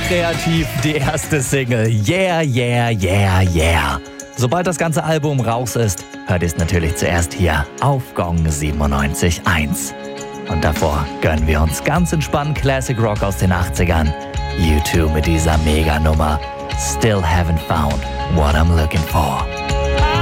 kreativ die erste Single. Yeah, yeah, yeah, yeah. Sobald das ganze Album raus ist, hört ihr es natürlich zuerst hier auf Gong 97.1. Und davor gönnen wir uns ganz entspannt Classic Rock aus den 80ern. U2 mit dieser Mega-Nummer Still Haven't Found What I'm Looking For.